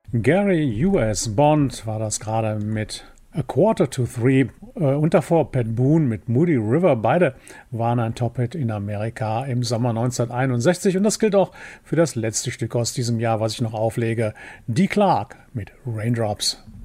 Gary U.S. Bond war das gerade mit A Quarter to Three und davor Pat Boone mit Moody River. Beide waren ein Top-Hit in Amerika im Sommer 1961 und das gilt auch für das letzte Stück aus diesem Jahr, was ich noch auflege, Dee Clark mit Raindrops.